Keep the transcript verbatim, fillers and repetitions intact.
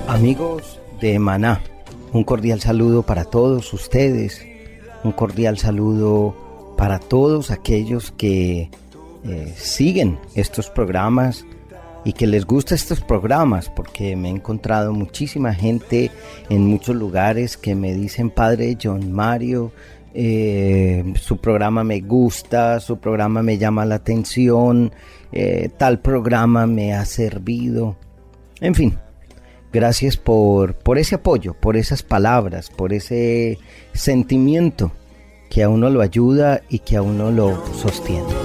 Amigos de Maná, un cordial saludo para todos ustedes, un cordial saludo para todos aquellos que eh, siguen estos programas y que les gustan estos programas, porque me he encontrado muchísima gente en muchos lugares que me dicen: Padre John Mario, eh, su programa me gusta, su programa me llama la atención, eh, tal programa me ha servido. En fin, gracias por, por ese apoyo, por esas palabras, por ese sentimiento que a uno lo ayuda y que a uno lo sostiene.